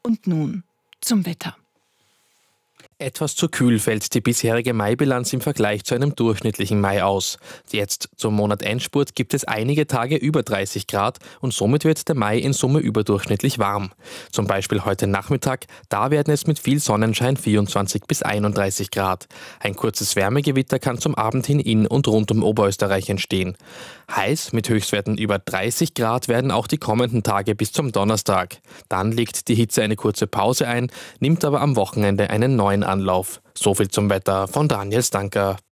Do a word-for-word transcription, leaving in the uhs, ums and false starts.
Und nun zum Wetter. Etwas zu kühl fällt die bisherige Maibilanz im Vergleich zu einem durchschnittlichen Mai aus. Jetzt zum Monat Endspurt gibt es einige Tage über dreißig Grad und somit wird der Mai in Summe überdurchschnittlich warm. Zum Beispiel heute Nachmittag, da werden es mit viel Sonnenschein vierundzwanzig bis einunddreißig Grad. Ein kurzes Wärmegewitter kann zum Abend hin in und rund um Oberösterreich entstehen. Heiß mit Höchstwerten über dreißig Grad werden auch die kommenden Tage bis zum Donnerstag. Dann legt die Hitze eine kurze Pause ein, nimmt aber am Wochenende einen neuen Anlauf. So viel zum Wetter von Daniel Stanker.